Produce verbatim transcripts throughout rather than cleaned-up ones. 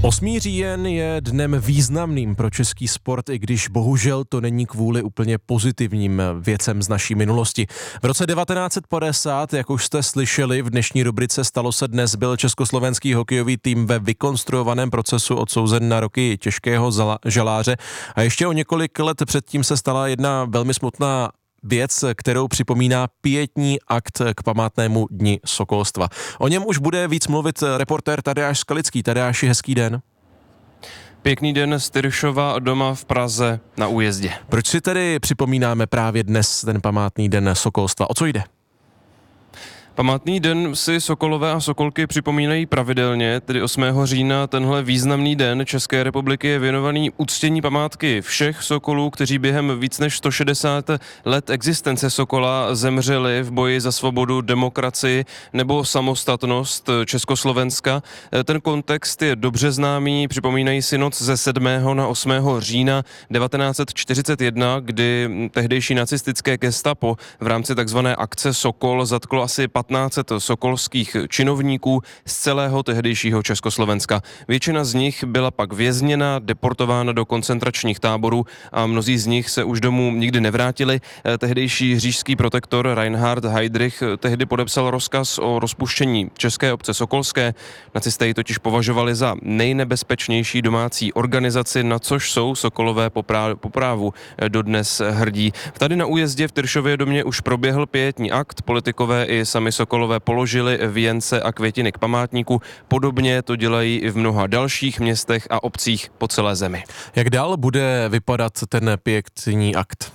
osmý říjen je dnem významným pro český sport, i když bohužel to není kvůli úplně pozitivním věcem z naší minulosti. V roce devatenáct set padesát, jak už jste slyšeli v dnešní rubrice Stalo se dnes, byl československý hokejový tým ve vykonstruovaném procesu odsouzen na roky těžkého žaláře a ještě o několik let předtím se stala jedna velmi smutná věc, kterou připomíná pietní akt k památnému dni sokolstva. O něm už bude víc mluvit reportér Tadeáš Skalický. Tadeáši, hezký den. Pěkný den z Tyršova doma v Praze na Újezdě. Proč si tedy připomínáme právě dnes ten památný den sokolstva? O co jde? Památný den si sokolové a sokolky připomínají pravidelně, tedy osmého října. Tenhle významný den České republiky je věnovaný uctění památky všech sokolů, kteří během víc než sto šedesát let existence Sokola zemřeli v boji za svobodu, demokracii nebo samostatnost Československa. Ten kontext je dobře známý, připomínají si noc ze sedmého na osmého října devatenáct set čtyřicet jedna, kdy tehdejší nacistické gestapo v rámci takzvané akce Sokol zatklo asi patnáct set sokolských činovníků z celého tehdejšího Československa. Většina z nich byla pak vězněna, deportována do koncentračních táborů a mnozí z nich se už domů nikdy nevrátili. Tehdejší říšský protektor Reinhard Heydrich tehdy podepsal rozkaz o rozpuštění České obce sokolské. Nacisté ji totiž považovali za nejnebezpečnější domácí organizaci, na což jsou sokolové po právu dodnes hrdí. Tady na Újezdě v Tyršově domě už proběhl pietní akt, politikové i sami sokolové položili věnce a květiny k památníku. Podobně to dělají i v mnoha dalších městech a obcích po celé zemi. Jak dál bude vypadat ten pietní akt?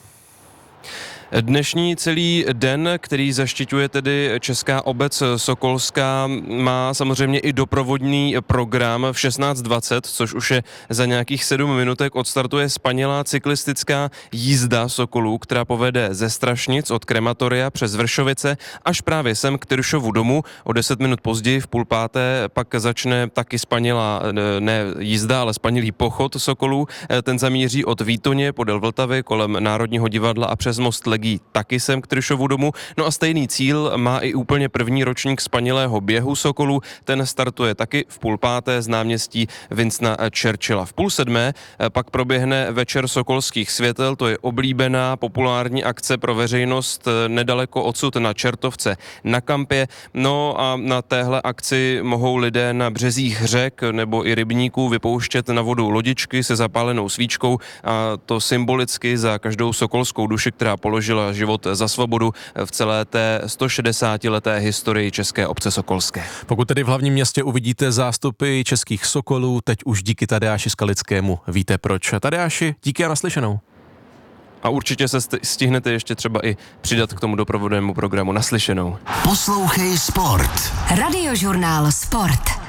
Dnešní celý den, který zaštiťuje tedy Česká obec sokolská, má samozřejmě i doprovodný program v šestnáct dvacet, což už je za nějakých sedm minutek odstartuje spanilá cyklistická jízda sokolů, která povede ze Strašnic od krematoria přes Vršovice až právě sem k Tyršovu domu. O deset minut později v půl páté pak začne taky spanilá, ne jízda, ale spanilý pochod sokolů. Ten zamíří od Výtoně podél Vltavy kolem Národního divadla a přes most Legí taky sem k Tyršovu domu. No a stejný cíl má i úplně první ročník spanilého běhu sokolů. Ten startuje taky v půl páté z náměstí Winstona Churchilla. V půl sedmé pak proběhne večer sokolských světel, to je oblíbená populární akce pro veřejnost nedaleko odsud na Čertovce na Kampě. No a na téhle akci mohou lidé na březích řek nebo i rybníků vypouštět na vodu lodičky se zapálenou svíčkou a to symbolicky za každou sokolskou duši, která položila život za svobodu v celé té sto šedesátileté historii České obce sokolské. Pokud tedy v hlavním městě uvidíte zástupy českých sokolů, teď už díky Tadeáši Skalickému víte proč. Tadeáši, díky a naslyšenou. A určitě se stihnete ještě třeba i přidat k tomu doprovodnému programu. Naslyšenou. Poslouchej Sport. Radiožurnál Sport.